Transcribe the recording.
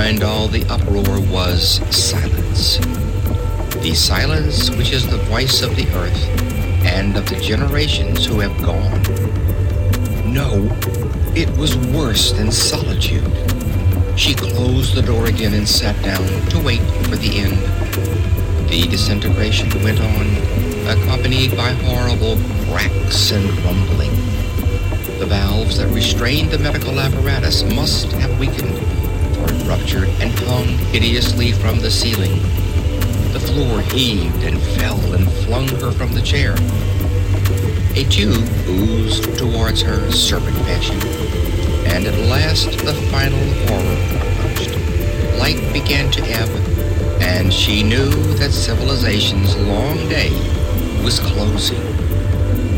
behind all the uproar was silence. The silence which is the voice of the earth and of the generations who have gone. No, it was worse than solitude. She closed the door again and sat down to wait for the end. The disintegration went on, accompanied by horrible cracks and rumbling. The valves that restrained the medical apparatus must have weakened, for it ruptured and hung hideously from the ceiling. The floor heaved and fell and flung her from the chair. A tube oozed towards her, serpent fashion, and at last the final horror approached. Light began to ebb, and she knew that civilization's long day was closing.